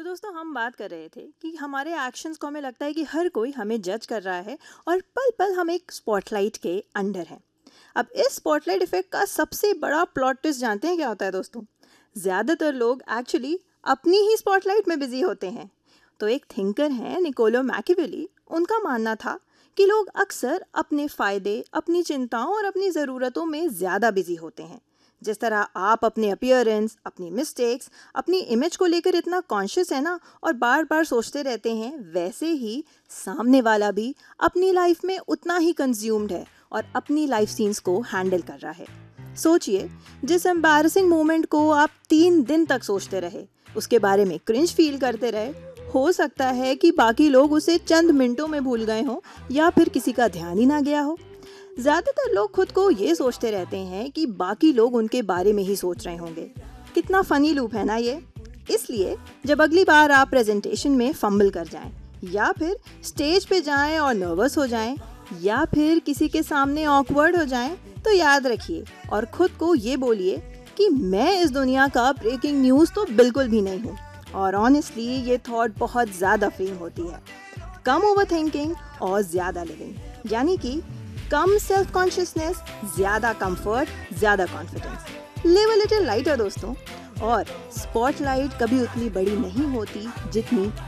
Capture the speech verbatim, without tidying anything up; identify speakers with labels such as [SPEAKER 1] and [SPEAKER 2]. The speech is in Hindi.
[SPEAKER 1] दोस्तों हम बात कर रहे थे कि हमारे एक्शंस को हमें लगता है कि हर कोई हमें जज कर रहा है और पल पल हम एक स्पॉटलाइट के अंडर हैं। अब इस स्पॉटलाइट इफेक्ट का सबसे बड़ा प्लॉट ट्विस्ट जानते हैं क्या होता है दोस्तों? ज़्यादातर लोग एक्चुअली अपनी ही स्पॉटलाइट में बिजी होते हैं। तो एक थिंकर हैं निकोलो मैकियावेली, उनका मानना था कि लोग अक्सर अपने फ़ायदे, अपनी चिंताओं और अपनी ज़रूरतों में ज़्यादा बिजी होते हैं। जिस तरह आप अपने अपीयरेंस, अपनी मिस्टेक्स, अपनी इमेज को लेकर इतना कॉन्शियस है ना और बार बार सोचते रहते हैं, वैसे ही सामने वाला भी अपनी लाइफ में उतना ही कंज्यूम्ड है और अपनी लाइफ सीन्स को हैंडल कर रहा है। सोचिए, जिस एम्बैरसिंग मोमेंट को आप तीन दिन तक सोचते रहे, उसके बारे में क्रिंज फील करते रहे, हो सकता है कि बाकी लोग उसे चंद मिनटों में भूल गए हों या फिर किसी का ध्यान ही ना गया हो। ज़्यादातर लोग खुद को ये सोचते रहते हैं कि बाकी लोग उनके बारे में ही सोच रहे होंगे। कितना फनी लूप है ना ये। इसलिए जब अगली बार आप प्रेजेंटेशन में फंबल कर जाएं या फिर स्टेज पे जाएं और नर्वस हो जाएं या फिर किसी के सामने ऑकवर्ड हो जाएं, तो याद रखिए और खुद को ये बोलिए कि मैं इस दुनिया का ब्रेकिंग न्यूज़ तो बिल्कुल भी नहीं हूँ। और ऑनेस्टली ये थॉट बहुत ज़्यादा फ्रीइंग होती है। कम ओवर थिंकिंग और ज़्यादा लिविंग, यानी कि कम सेल्फ कॉन्शियसनेस, ज़्यादा कंफर्ट, ज़्यादा confidence. Live a little lighter दोस्तों। और स्पॉटलाइट कभी उतनी बड़ी नहीं होती जितनी